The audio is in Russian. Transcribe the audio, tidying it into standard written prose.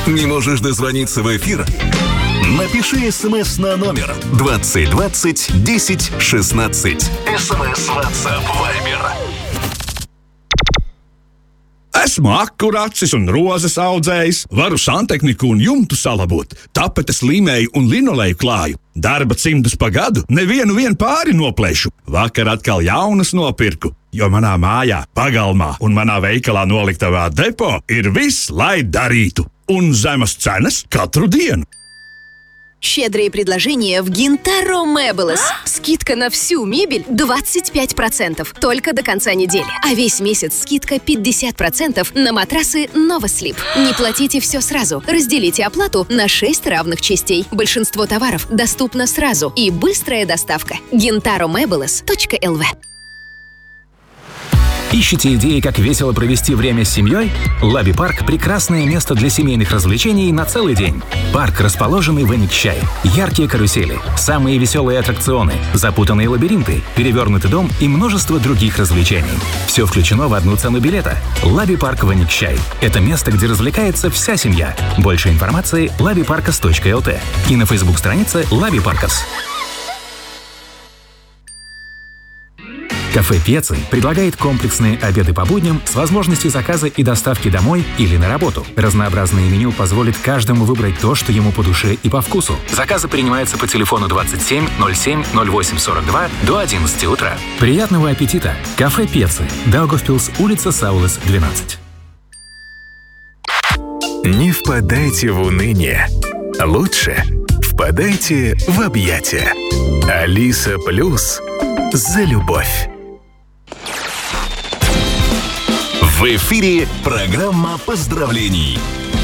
Не можешь дозвониться в эфир? Напиши СМС на номер 2020 10 16. СМС, WhatsApp, Viber. Esmu akuracis un rozes audzējs, varu santehniku un jumtu salabot, tapetes līmēju un linoleju klāju. Darba cimdus pa gadu nevienu pāri noplēšu. Vakar atkal jaunas nopirku, jo manā mājā, pagalmā un manā veikalā noliktavā depo ir viss, lai darītu. Un zemes cenas katru dienu. Щедрые предложения в Gintaro Meubles. Скидка на всю мебель 25%. Только до конца недели. А весь месяц скидка 50% на матрасы Novaslip. Не платите все сразу. Разделите оплату на 6 равных частей. Большинство товаров доступно сразу. И быстрая доставка. GintaroMeubles.lv. Ищете идеи, как весело провести время с семьей? Лаби-парк – прекрасное место для семейных развлечений на целый день. Парк, расположенный в Эникчае. Яркие карусели, самые веселые аттракционы, запутанные лабиринты, перевернутый дом и множество других развлечений. Все включено в одну цену билета. Лаби-парк в Эникчае. Это место, где развлекается вся семья. Больше информации – labiparkas.lt и на Facebook-странице Лаби-Паркас. Кафе Пьецци предлагает комплексные обеды по будням с возможностью заказа и доставки домой или на работу. Разнообразное меню позволит каждому выбрать то, что ему по душе и по вкусу. Заказы принимаются по телефону 27 07 08 42 до 11 утра. Приятного аппетита! Кафе Пьецци. Даугавпилс, улица Саулес, 12. Не впадайте в уныние. Лучше впадайте в объятия. Алиса Плюс за любовь. В эфире программа поздравлений.